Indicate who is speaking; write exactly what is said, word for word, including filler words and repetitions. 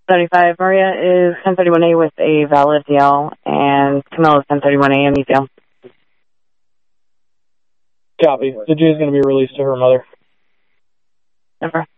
Speaker 1: seventy-five, Maria is ten thirty-one A with a valid D L, and Camille is ten thirty-one A in E C L.
Speaker 2: Copy. The G is going to be released to her mother.
Speaker 1: Never.